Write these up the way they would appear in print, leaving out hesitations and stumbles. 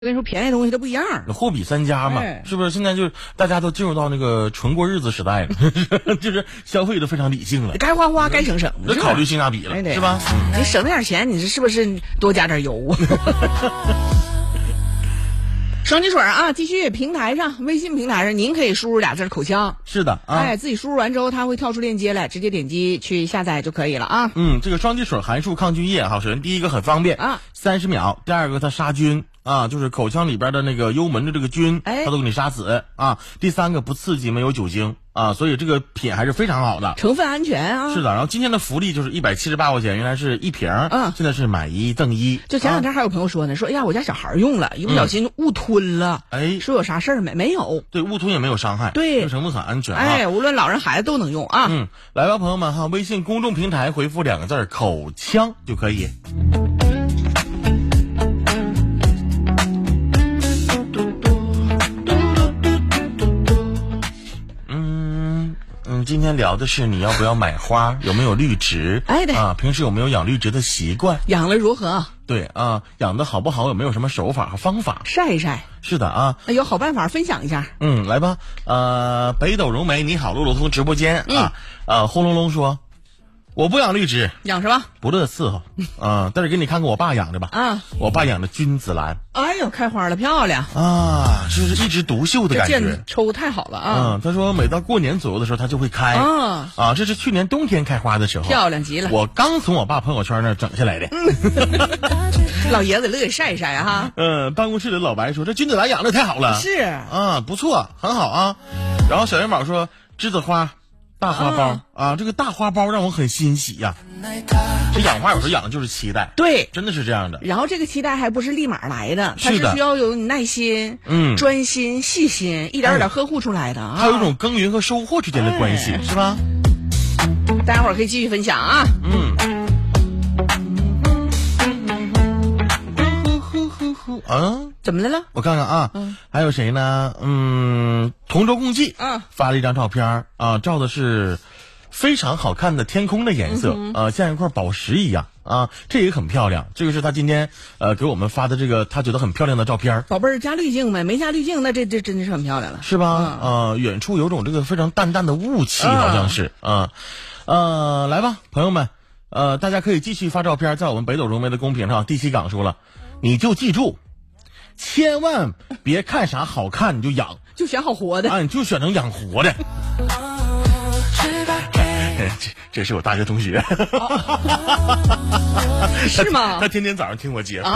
跟你说，便宜的东西都不一样， 货比三家嘛，是不是？现在就大家都进入到那个纯过日子时代了，就是消费都非常理性了， 该花花，该省省， 得考虑性价比了，是吧？ 你省点钱，你是不是多加点油？双击水啊，继续平台上，微信平台上，您可以输入俩字口腔。 是的啊， 自己输入完之后，它会跳出链接来，直接点击去下载就可以了啊。 这个双击水含漱抗菌液哈，首先第一个很方便啊，30秒；第二个它杀菌啊，就是口腔里边的那个幽门的这个菌，它都给你杀死啊。第三个不刺激，没有酒精啊，所以这个品还是非常好的， 成分安全啊。 是的，然后今天的福利就是178块钱，原来是一瓶，现在是买1赠1。 就前两天还有朋友说呢，说哎呀，我家小孩用了，一不小心误吞了，说有啥事儿没？没有， 对，误吞也没有伤害， 对， 成分很安全无论老人孩子都能用啊。 来吧，朋友们哈，微信公众平台回复2个字口腔就可以。今天聊的是你要不要买花，有没有绿植？平时有没有养绿植的习惯？ 养了如何？ 对啊，养的好不好？有没有什么手法和方法？ 晒一晒。 是的啊， 有好办法分享一下。 来吧，北斗融媒你好，路路通直播间轰隆隆说，我不养绿植， 养什么？ 不乐伺候但是给你看看我爸养的吧。我爸养的君子兰， 哎呦，开花了，漂亮啊，就是一枝独秀的感觉， 抽太好了啊。 他说每到过年左右的时候它就会开这是去年冬天开花的时候， 漂亮极了。 我刚从我爸朋友圈那整下来的。 老爷子乐意晒一晒啊。 办公室里老白说这君子兰养的太好了， 是不错，很好啊。然后小元宝说栀子花大花苞这个大花苞让我很欣喜呀。这养花有时候养的就是期待， 对， 真的是这样的。 然后这个期待还不是立马来的，它是需要有耐心、专心、细心，一点点呵护出来的它有一种耕耘和收获之间的关系，是吧？ 大家伙儿可以继续分享啊。怎么的了？ 我看看啊，还有谁呢？同舟共济发了一张照片照的是非常好看的天空的颜色像一块宝石一样这也很漂亮。这个是他今天给我们发的这个他觉得很漂亮的照片。 宝贝儿加滤镜呗，没加滤镜那这真的是很漂亮了， 是吧？远处有种这个非常淡淡的雾气，好像是来吧，朋友们，大家可以继续发照片，在我们北斗融媒的公屏上。第七港说了，你就记住，千万别看啥好看你就养， 就选好活的你就选成养活的。这是我大学同学， 是吗？ 他天天早上听我节目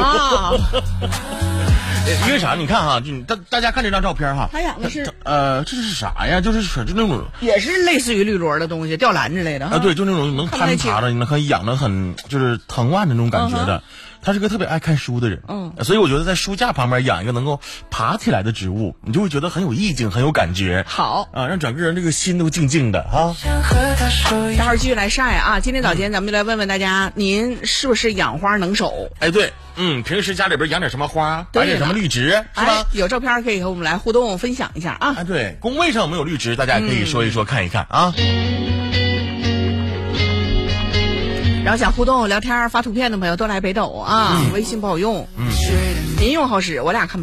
因为啥？你看哈，就大家看这张照片哈， 他养的是这是啥呀？就是那种也是类似于绿萝的东西，吊兰之类的对，就那种能攀爬的，你能可以养的很就是藤蔓的那种感觉的。他是个特别爱看书的人，所以我觉得在书架旁边养一个能够爬起来的植物，你就会觉得很有意境，很有感觉。 好让整个人这个心都静静的待会儿继续来晒啊！今天早间咱们就来问问大家，您是不是养花能手？ 对，平时家里边养点什么花，摆点什么绿植，是吧？ 有照片可以和我们来互动分享一下啊！ 对，工位上有没有绿植，大家也可以说一说，看一看啊。 然后想互动聊天发图片的朋友都来北斗微信不好用，您用好使，我俩看不